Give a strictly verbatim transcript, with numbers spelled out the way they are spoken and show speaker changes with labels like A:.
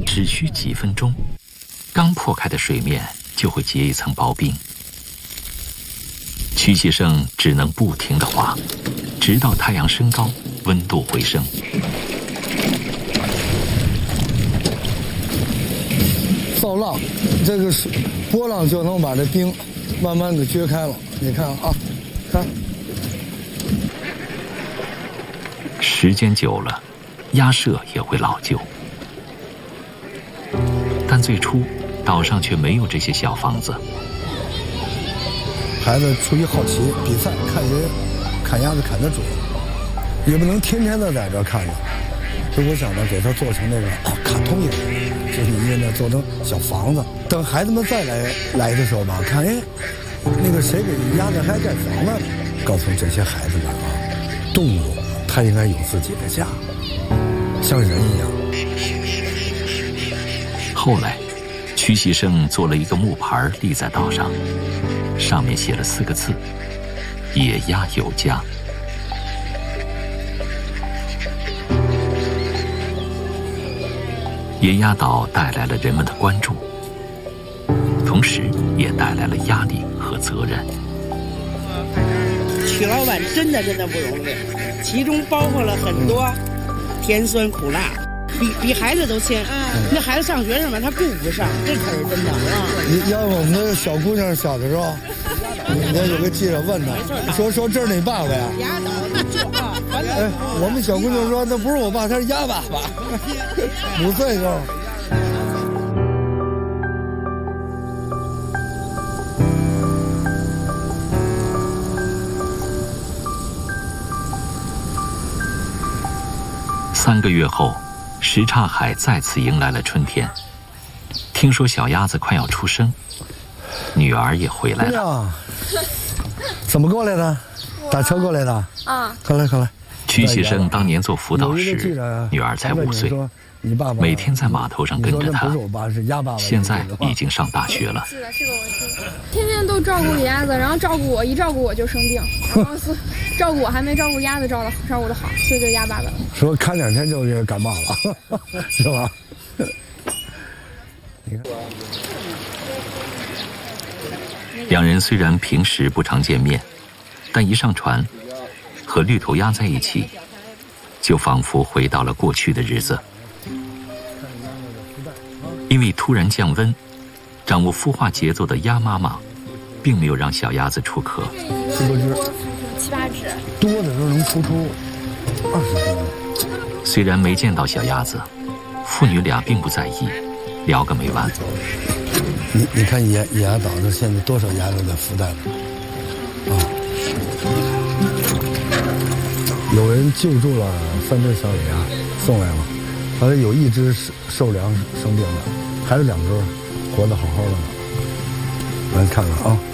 A: 只需几分钟，刚破开的水面就会结一层薄冰。屈先生只能不停地划，直到太阳升高，温度回升。
B: 造浪，这个是波浪就能把这冰慢慢的撅开了。你看啊，看。
A: 时间久了，鸭舍也会老旧。但最初，岛上却没有这些小房子。
B: 孩子出于好奇比赛，看谁砍鸭子砍得准，也不能天天的在这看着。所以我想呢，给他做成那个啊卡通影，就是人家呢做成小房子。等孩子们再来来的时候吧，看哎，那个谁给鸭子还盖房子，告诉这些孩子们啊，动物它应该有自己的家，像人一样。
A: 后来，屈先生做了一个木牌立在岛上，上面写了四个字：野鸭有家。野鸭岛带来了人们的关注，同时也带来了压力和责任。
C: 曲老板真的真的不容易，其中包括了很多甜酸苦辣，比比孩子都轻。那孩子上学什么他顾不上，这可是真的啊！
B: 你要我们的小姑娘小的时候，人家有个记者问她，说说这是你爸爸呀？
C: 鸭岛，
B: 哎，我们小姑娘说那不是我爸，他是鸭爸爸。五岁时候。
A: 三个月后，什刹海再次迎来了春天。听说小鸭子快要出生，女儿也回来了。
B: 怎么过来的？打车过来的？啊，快来快来。
A: 屈先生当年做辅导时，女儿才五岁，每天在码头上跟着他。现在已经上大学了。
D: 是的，这个我记得。天天都照顾鸭子，然后照顾我，一照顾我就生病，然后是照顾我还没照顾鸭子照的照顾的好，所以就鸭爸爸了。
B: 说看两天就给感冒了，是吧？你看。
A: 两人虽然平时不常见面，但一上船，和绿头鸭在一起，就仿佛回到了过去的日子。因为突然降温，掌握孵化节奏的鸭妈妈，并没有让小鸭子出壳。
B: 十多只，
D: 七八只，
B: 多的时候能孵出二十只。
A: 虽然没见到小鸭子，父女俩并不在意，聊个没完。
B: 你你看野野鸭岛这现在多少鸭都在孵蛋呢？啊，有人救助了三只小野鸭，送来了，好像有一只受凉生病了，还有两只活得好好的呢。来看看啊。